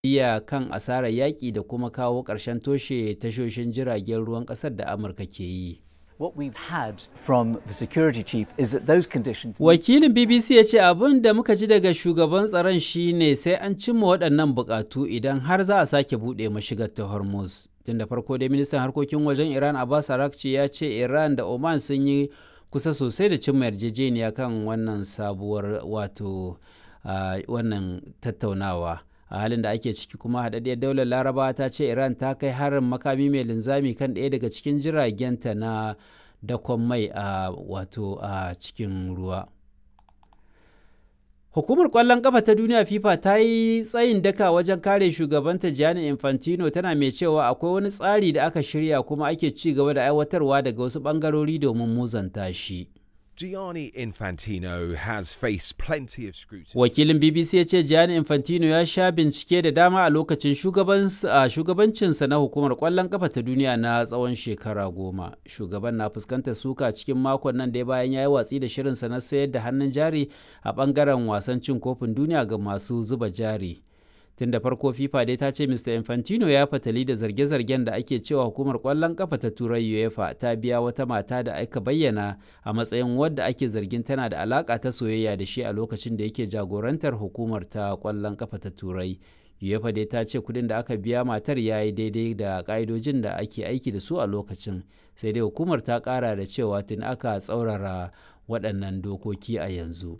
iya kan asarar yaƙi da kuma kawo ƙarshen toshe tashoshin jiragen ruwan ƙasar da Amurka ke yi. What we've had from the security chief is that those conditions. Wakilin BBC ya ce abin da muka ji daga shugaban tsaron shine sai an cimma waɗannan buƙatu idan har za a sake buɗe mashigar ta Hormuz. Tun da farko dai ministan harkokin wajen Iran Abbas Araghchi ya ce Iran da Oman sun yi kusa sosai da cimma yarjejeniya kan wannan sabuwar wannan tattaunawa. A halin da ake ciki kuma haɗaɗɗiyar daular Larabawa ta ce Iran ta kai harin makami mai linzami kan ɗaya daga cikin jiragenta na dakon mai a cikin ruwa. Hukumar ƙwallon ƙafa ta duniya FIFA ta yi tsayin daka wajen kare shugabanta Gianni Infantino, tana mai cewa akwai wani tsari da aka shirya kuma ake ci gaba da aiwatarwa daga wasu ɓangarori domin muzanta shi. Gianni Infantino has faced plenty of scrutiny. Wakilin BBC ya ce Gianni Infantino ya sha bincike da dama a lokacin shugabancinsa na hukumar ƙwallon ƙafa ta duniya na tsawon shekara 10. Shugaban na fuskantar suka cikin makon nan da bayan ya yi watsi da shirinsa na sayar da hannun jari a ɓangaren wasan cin kofin duniya ga masu zuba jari. Tun da farko FIFA dai ta ce Mr. Infantino ya fatali da zarge-zargen da ake cewa hukumar ƙwallon ƙafa ta Turai UEFA ta biya wata mata da aka bayyana a matsayin wadda ake zargin tana da alaƙa ta soyayya da shi a lokacin da yake jagorantar hukumar ta ƙwallon ƙafa ta Turai. UEFA dai ta ce kuɗin da aka biya matar ya yi daidai da ƙa'idojin da ake aiki da su a lokacin, sai dai hukumar ta ƙara da cewa tun aka tsaurara waɗannan dokoki a yanzu.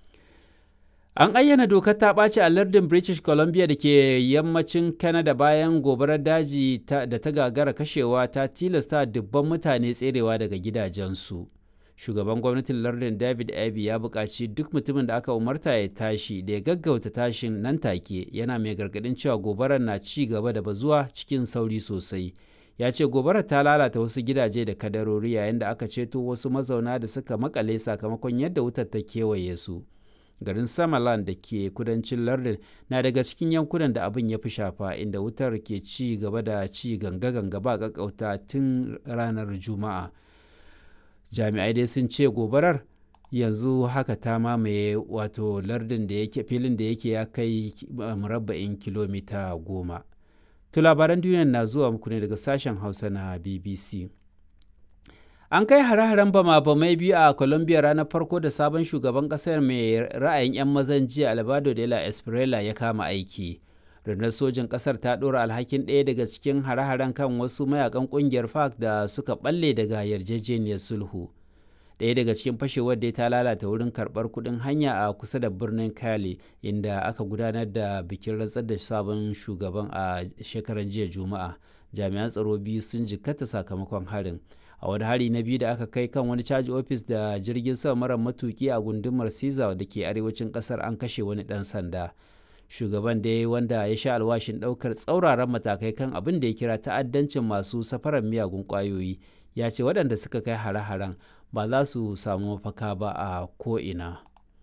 An ayyana dokar ta ɓaci a lardin British Columbia da ke yammacin Canada bayan gobarar daji da ta gagara kashewa ta tilasta dubban mutane tserewa daga gidajensu. Shugaban gwamnatin lardin David Eby ya buƙaci duk mutumin da aka umarta ya tashi da ya gaggauta tashin nan take, yana mai gargaɗin cewa gobarar na ci gaba da bazuwa cikin sauri sosai. Ya ce gobarar ta lalata wasu gidaje da kadarori yayin da aka ceto wasu mazauna da suka makale sakamakon yadda wutar ta kewaye su. Garin Summerland da ke kudancin lardin na daga cikin yankunan da abin ya fi shafa, inda wutar ke ci gaba da ci ganga-ganga ba ƙaƙƙauta tun ranar Juma'a. Jami'ai dai sun ce gobarar yanzu haka ta mamaye lardin da yake filin da yake ya kai murabba'in kilomita 10. To labaran duniya na zuwa muku ne daga sashen Hausa na BBC. An kai hare-haren bama-bamai biyu a Colombia ranar farko da sabon shugaban ƙasar mai ra'ayin 'yan mazan jiya Alvaro de la Espriella ya kama aiki. Rundunar sojin ƙasar ta ɗora alhakin ɗaya daga cikin hare-haren kan wasu mayakan ƙungiyar FARC da suka ɓalle daga yarjejeniyar sulhu. Ɗaya daga cikin fashewar dai ta lalata wurin karɓar kuɗin hanya a kusa da birnin Cali, inda aka gudanar da bikin rantsar da sabon shugaban a shekaran jiya Juma'a. Jami'an tsaro biyu sun jikkata sakamakon harin. A wani hari na biyu da aka kai kan wani caji ofis da jirgin sama mara matuki a gundumar Siza da ke arewacin kasar, an kashe wani ɗan sanda. Shugaban da wanda ya sha alwashin ɗaukar tsauraran matakai kan abin da ya kira ta'addancin masu safarar miyagun ƙwayoyi, ya ce waɗanda suka kai hare-haren ba za su samu mafaka ba a ko'ina.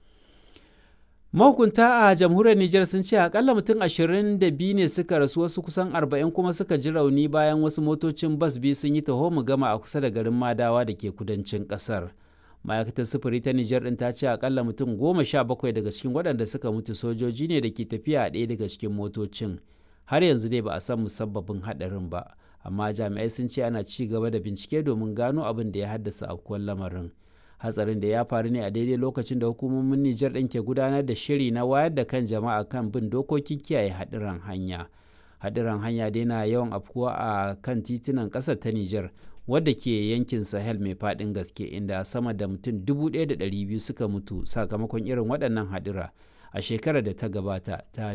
Mahukunta a jamhuriyar Nijar sun ce akalla mutum 22 ne suka rasu, wasu kusan 40 kuma suka ji rauni bayan wasu motocin bas biyu sun yi taho-mu-gama a kusa da garin Madawa da ke kudancin ƙasar. Ma'aikatar sufuri ta Nijar ɗin ta ce akalla mutum 17 daga cikin waɗanda suka mutu sojoji ne da ke tafiya a ɗaya daga cikin motocin. Har yanzu dai ba a san musabbabin haɗarin ba, amma jami'ai sun ce ana ci gaba da bincike domin gano abin da ya haddasa afkuwar lamarin. Hatsarin da ya faru ne a daidai lokacin da hukumomin Nijar ɗin ke gudanar da shiri na wayar da kan jama'a kan bin dokokin kiyaye haɗuran hanya. Haɗuran hanya dai na yawan afkuwa a kan titunan ƙasar ta Nijar, wadda ke yankin Sahel mai faɗin gaske, inda sama da mutum 1,200 suka mutu sakamakon irin waɗannan haɗura a shekarar da ta gabata ta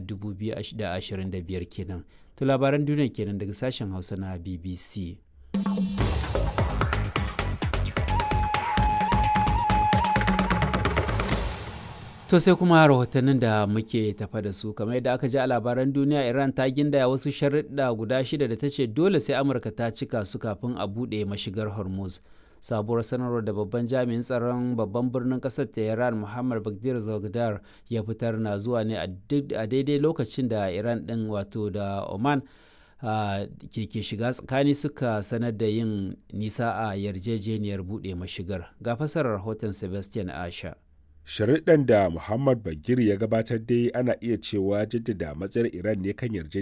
2025 kenan. To labaran duniya kenan daga sashen Hausa na BBC. To sai kuma rahotannin da muke tafa da su, kamar yadda aka ji a labaran duniya, Iran ta gindaya wasu sharuɗa guda 6 da ta ce dole sai Amurka ta cika su kafin a buɗe mashigar Hormuz. Sabuwar sanarwar da babban jami'in tsaron babban birnin ƙasar Tehran Muhammad Baghir Zogdar ya fitar na zuwa ne a daidai lokacin da Iran ɗin da Oman ke shiga tsakani suka sanar da yin nisa a yarjejeniyar buɗe mashigar. Ga fasarar rahoton Sebastian Asha. Sharuɗan da Muhammad Bagheri ya gabatar dai ana iya cewa jaddada matsayar Iran ne kan yarjejeniyar